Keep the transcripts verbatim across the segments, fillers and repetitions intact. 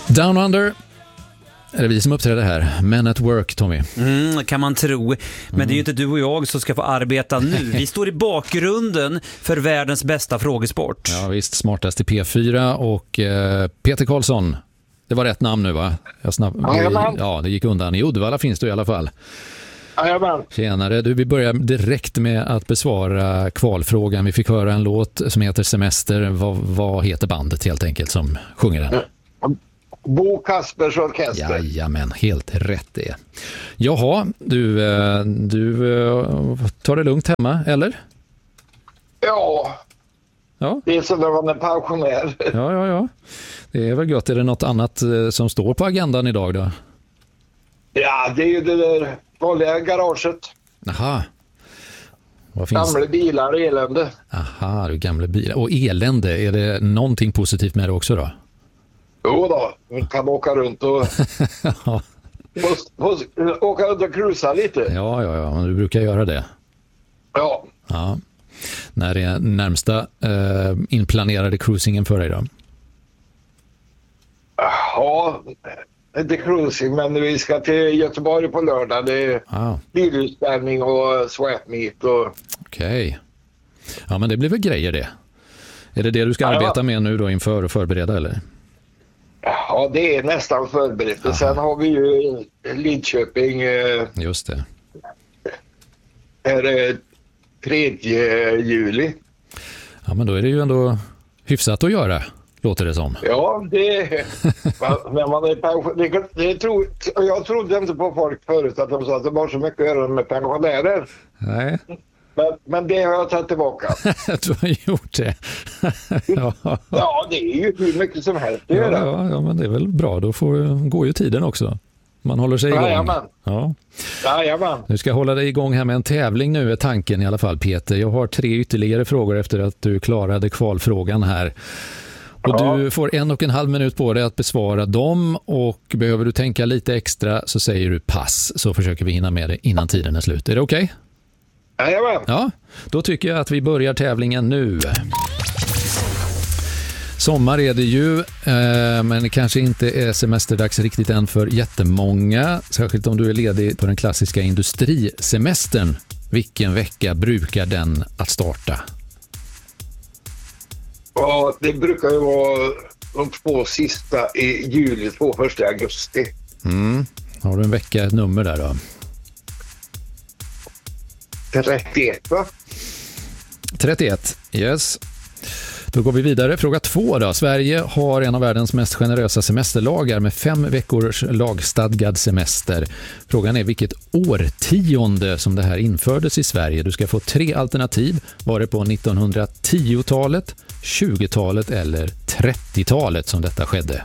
Down Under är det vi som uppträder här. Men at work, Tommy. Mm, kan man tro. Men mm. det är ju inte du och jag som ska få arbeta nu. Vi står i bakgrunden för världens bästa frågesport. Ja visst, smartast i P fyra. Och eh, Peter Karlsson, det var rätt namn nu va? Jag snabb... Jajamän. Ja, det gick undan. I Uddevalla finns du i alla fall. Jajamän. Tjenare, du, vi börjar direkt med att besvara kvalfrågan. Vi fick höra en låt som heter Semester. Vad, vad heter bandet helt enkelt som sjunger den? Bo Kaspers Orkester. Jajamän, helt rätt det. Jaha, du, du tar det lugnt hemma, eller? Ja, ja. Det är så när man är pensionär. Ja, ja, ja. Det är väl gott. Är det något annat som står på agendan idag då? Ja, det är ju det där vanliga garaget. Aha. Vad finns? Gamla bilar och elände. Aha, du gamla bilar. Och elände, är det någonting positivt med det också då? Jo då, man kan åka runt och ja. måste, måste, åka runt och cruisa lite. Ja, ja, ja, du brukar göra det. Ja. Ja. När är närmsta eh, inplanerade cruisingen för dig då? Ja, inte cruising, men vi ska till Göteborg på lördag. Det är ah. bilutställning och swap meet. Och... Okej. Okay. Ja, men det blir väl grejer det. Är det det du ska ja, arbeta ja. med nu då inför och förbereda eller? Ja, det är nästan förberett. Och sen har vi ju Lidköping. Eh, Just det. Är det tredje juli. Ja, men då är det ju ändå hyfsat att göra, låter det som. Ja, det när man är pension, det, det tror, jag trodde inte på folk förut att de sa att det var så mycket att göra med pensionärer. Nej. Men, men det har jag tagit tillbaka. Du har gjort det. ja. ja, det är ju hur mycket som helst. Det ja, ja, ja, men det är väl bra. Då får, går ju tiden också. Man håller sig igång. Jajamän. Ja. Jajamän. Du ska hålla dig igång här med en tävling nu är tanken i alla fall, Peter. Jag har tre ytterligare frågor efter att du klarade kvalfrågan här. Och ja. Du får en och en halv minut på dig att besvara dem och behöver du tänka lite extra så säger du pass så försöker vi hinna med det innan tiden är slut. Är det okej? Okay? Jajamän. Ja, då tycker jag att vi börjar tävlingen nu. Sommar är det ju, eh, men det kanske inte är semesterdags riktigt än för jättemånga. Särskilt om du är ledig på den klassiska industrisemestern. Vilken vecka brukar den att starta? Ja, det brukar ju vara de två sista i juli, två första augusti. Mm. Har du en vecka, ett nummer där då? trettioett va? trettioett, yes. Då går vi vidare. Fråga två då. Sverige har en av världens mest generösa semesterlagar med fem veckors lagstadgad semester. Frågan är vilket årtionde som det här infördes i Sverige. Du ska få tre alternativ. Var det på nittonhundratio-talet, tjugotalet eller trettiotalet som detta skedde?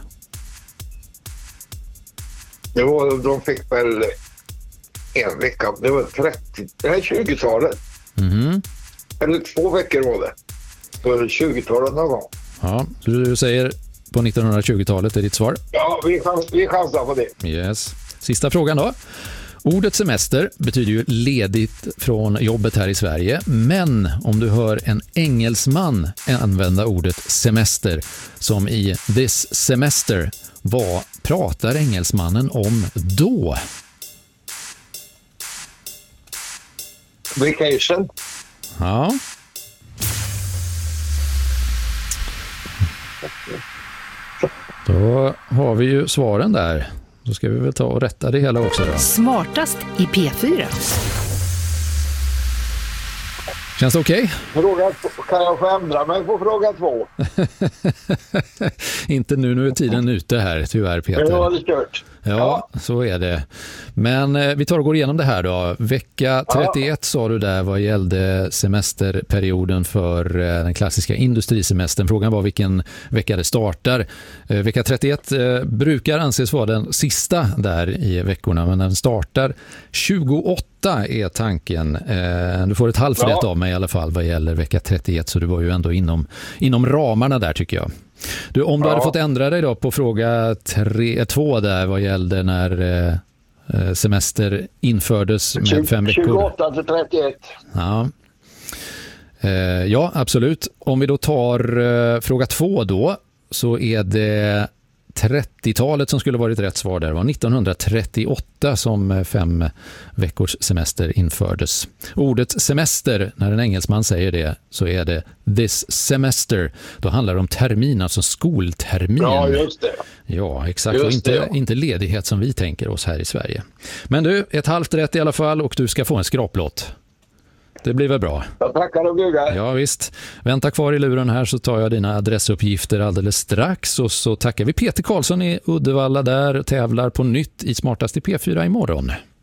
Det var, de fick väl en vecka. Det var trettio, det här tjugotalet. Mm. Eller två veckor var det. På tjugotalet någon gång. Ja, du säger på nittonhundratjugotalet är ditt svar. Ja, vi, chans, vi chansar på det. Yes. Sista frågan då. Ordet semester betyder ju ledigt från jobbet här i Sverige. Men om du hör en engelsman använda ordet semester som i this semester, vad pratar engelsmannen om då? Vacation. Ja. Då har vi ju svaren där. Då ska vi väl ta och rätta det hela också då. Smartast i P fyra. Känns det okej? Okay? Fråga, kan jag få ändra mig på fråga två? Inte nu, nu är tiden ute här tyvärr Peter. Det var det kört. Ja, ja, så är det. Men eh, vi tar och går igenom det här då. Vecka trettioett ja. Sa du där vad gällde semesterperioden för eh, den klassiska industrisemestern. Frågan var vilken vecka det startar. Eh, vecka trettioett eh, brukar anses vara den sista där i veckorna, men den startar tjugoåtta är tanken. Eh, du får ett halvt ja. rätt av mig i alla fall vad gäller vecka trettioett, så du var ju ändå inom, inom ramarna där tycker jag. Du, om du ja. hade fått ändra dig då på fråga tre, två där vad gällde när eh, semester infördes med tjugo, fem veckor. tjugoåtta till trettioett. Ja. Eh, ja, absolut. Om vi då tar eh, fråga två då så är det trettiotalet som skulle varit rätt svar där. Det var nittonhundratrettioåtta som fem veckors semester infördes. Ordet semester, när en engelsman säger det så är det this semester. Då handlar det om termin, alltså skoltermin. Ja, just det. Ja, exakt. Just och inte, det, ja. inte ledighet som vi tänker oss här i Sverige. Men du, ett halvt rätt i alla fall och du ska få en skraplott. Det blir väl bra. Jag tackar och bugar. Ja visst. Vänta kvar i luren här så tar jag dina adressuppgifter alldeles strax och så tackar vi Peter Karlsson i Uddevalla där och tävlar på nytt i Smartast i P fyra imorgon.